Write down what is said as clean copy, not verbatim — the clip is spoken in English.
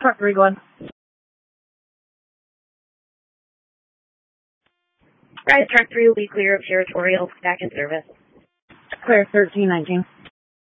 Truck 3, go ahead. Rise Truck 3 will be clear of territorial, back in service. Clear 1319.